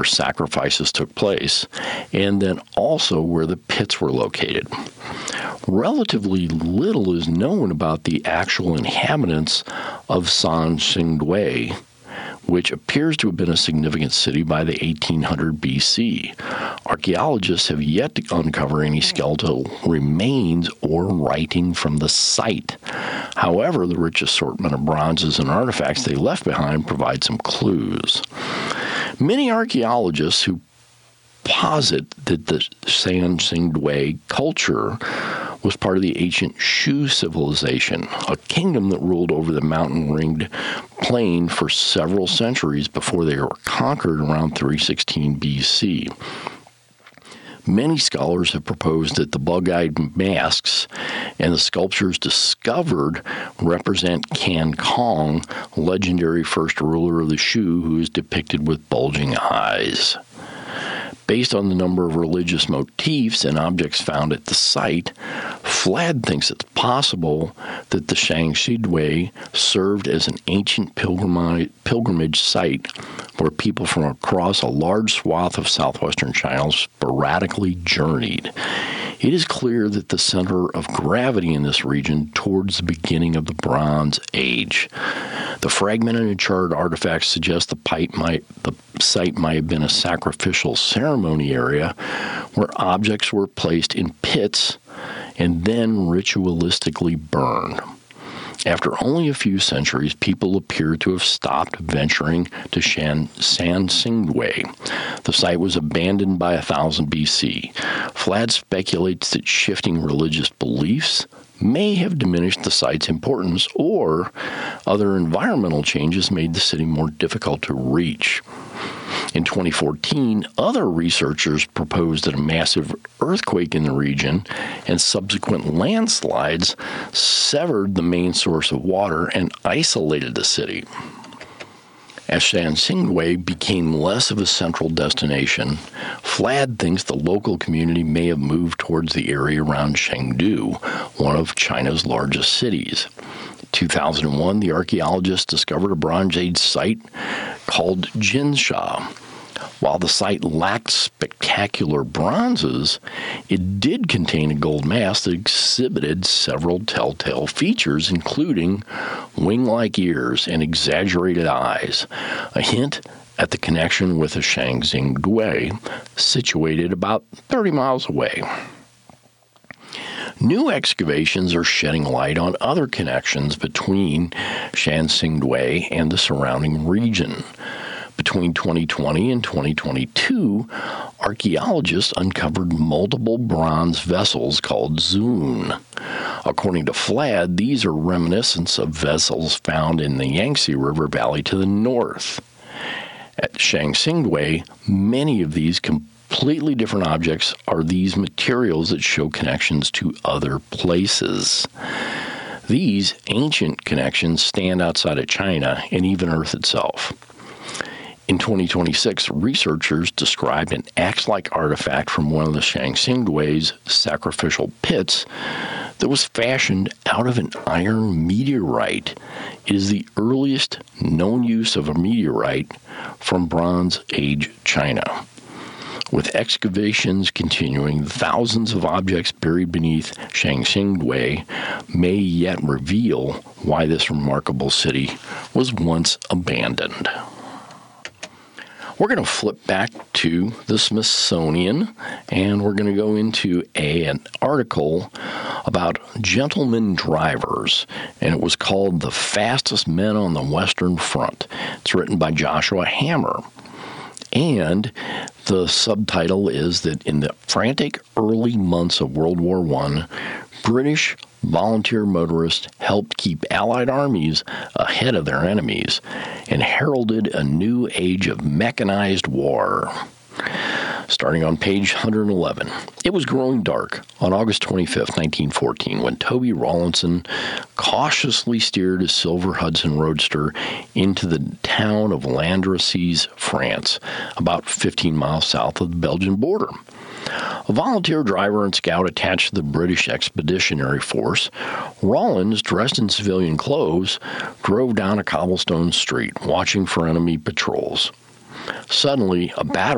sacrifices took place, and then also where the pits were located. Relatively little is known about the actual inhabitants of Sansingdui, which appears to have been a significant city by the 1800 BC. Archaeologists have yet to uncover any skeletal remains or writing from the site. However, the rich assortment of bronzes and artifacts they left behind provide some clues. Many archaeologists who posit that the Sansingdui culture was part of the ancient Shu civilization, a kingdom that ruled over the mountain-ringed plain for several centuries before they were conquered around 316 BC. Many scholars have proposed that the bug-eyed masks and the sculptures discovered represent Kan Kong, legendary first ruler of the Shu, who is depicted with bulging eyes. Based on the number of religious motifs and objects found at the site, Flad thinks it's possible that the Sansingdui served as an ancient pilgrimage site where people from across a large swath of southwestern China sporadically journeyed. It is clear that the center of gravity in this region towards the beginning of the Bronze Age. The fragmented and charred artifacts suggest the site might have been a sacrificial ceremony area where objects were placed in pits and then ritualistically burned. After only a few centuries, people appear to have stopped venturing to Sansingdui. The site was abandoned by 1000 BC. Flad speculates that shifting religious beliefs may have diminished the site's importance, or other environmental changes made the city more difficult to reach. In 2014, other researchers proposed that a massive earthquake in the region and subsequent landslides severed the main source of water and isolated the city. As Sansingdui became less of a central destination, Flad thinks the local community may have moved towards the area around Chengdu, one of China's largest cities. In 2001, the archaeologists discovered a Bronze Age site called Jinsha. While the site lacked spectacular bronzes, it did contain a gold mask that exhibited several telltale features, including wing-like ears and exaggerated eyes, a hint at the connection with the Sansingdui, situated about 30 miles away. New excavations are shedding light on other connections between Sansingdui and the surrounding region. Between 2020 and 2022, archaeologists uncovered multiple bronze vessels called Zun. According to Flad, these are reminiscents of vessels found in the Yangtze River Valley to the north. At Sansingdui, many of these completely different objects are these materials that show connections to other places. These ancient connections stand outside of China and even Earth itself. In 2026, researchers described an axe-like artifact from one of the Sansingdui's sacrificial pits that was fashioned out of an iron meteorite. It is the earliest known use of a meteorite from Bronze Age China. With excavations continuing, thousands of objects buried beneath Sansingdui may yet reveal why this remarkable city was once abandoned. We're going to flip back to the Smithsonian, and we're going to go into an article about gentlemen drivers, and it was called The Fastest Men on the Western Front. It's written by Joshua Hammer. And the subtitle is that in the frantic early months of World War I, British volunteer motorists helped keep Allied armies ahead of their enemies and heralded a new age of mechanized war. Starting on page 111. It was growing dark on August 25, 1914, when Toby Rawlinson cautiously steered his silver Hudson Roadster into the town of Landrecies, France, about 15 miles south of the Belgian border. A volunteer driver and scout attached to the British Expeditionary Force, Rawlins, dressed in civilian clothes, drove down a cobblestone street, watching for enemy patrols. Suddenly, a battery